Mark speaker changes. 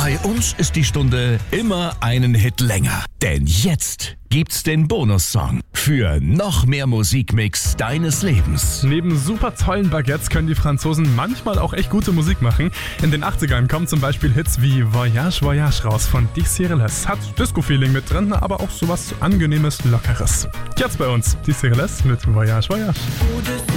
Speaker 1: Bei uns ist die Stunde immer einen Hit länger. Denn jetzt gibt's den Bonussong für noch mehr Musikmix deines Lebens.
Speaker 2: Neben super tollen Baguettes können die Franzosen manchmal auch echt gute Musik machen. In den 80ern kommen zum Beispiel Hits wie Voyage Voyage raus von Dixiereles. Hat Disco-Feeling mit drin, aber auch sowas Angenehmes, Lockeres. Jetzt bei uns Dixiereles mit Voyage Voyage.